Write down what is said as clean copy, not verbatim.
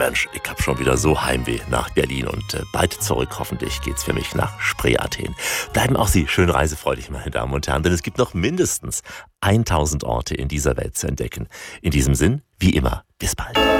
Mensch, ich hab schon wieder so Heimweh nach Berlin und bald zurück. Hoffentlich geht's für mich nach Spree, Athen. Bleiben auch Sie schön reisefreudig, meine Damen und Herren, denn es gibt noch mindestens 1000 Orte in dieser Welt zu entdecken. In diesem Sinn, wie immer, bis bald.